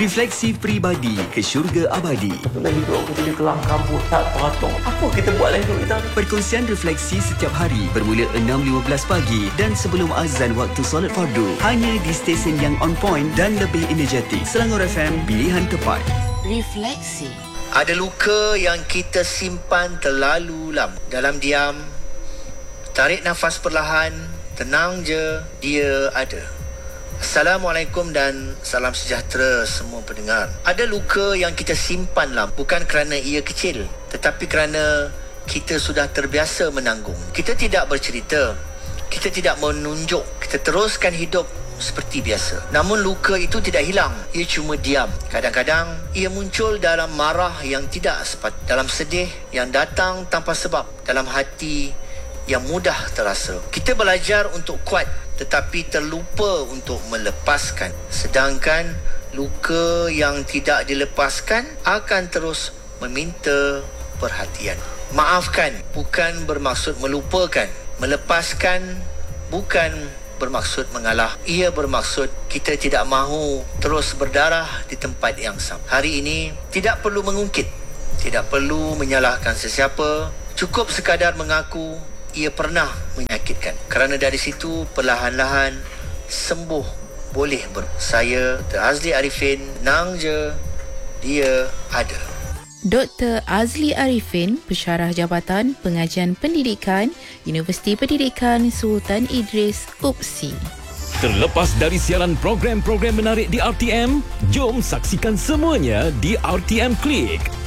Refleksi peribadi ke syurga abadi. Dalam hidup aku jadi kelam kabut, tak teratur. Apa kita buat dalam hidup kita? Perkongsian refleksi setiap hari bermula 6.15 pagi dan sebelum azan waktu solat fardu. Hanya di stesen yang on point dan lebih energetik. Selangor FM, pilihan tepat. Refleksi. Ada luka yang kita simpan terlalu lama. Dalam diam, tarik nafas perlahan, tenang je, dia ada. Assalamualaikum dan salam sejahtera semua pendengar. Ada luka yang kita simpan lama, bukan kerana ia kecil, tetapi kerana kita sudah terbiasa menanggung. Kita tidak bercerita, kita tidak menunjuk, kita teruskan hidup seperti biasa. Namun luka itu tidak hilang, ia cuma diam. Kadang-kadang ia muncul dalam marah yang tidak sepatutnya, dalam sedih yang datang tanpa sebab, dalam hati yang mudah terasa. Kita belajar untuk kuat tetapi terlupa untuk melepaskan. Sedangkan luka yang tidak dilepaskan akan terus meminta perhatian. Maafkan bukan bermaksud melupakan. Melepaskan bukan bermaksud mengalah. Ia bermaksud kita tidak mahu terus berdarah di tempat yang sama. Hari ini tidak perlu mengungkit, tidak perlu menyalahkan sesiapa. Cukup sekadar mengaku ia pernah menyakitkan. Kerana dari situ perlahan-lahan sembuh boleh Saya Azli Arifin, nang je, dia ada. Dr. Azli Arifin, Pensyarah Jabatan Pengajian Pendidikan, Universiti Pendidikan Sultan Idris, UPSI. Terlepas dari siaran program-program menarik di RTM, jom saksikan semuanya di RTM Klik.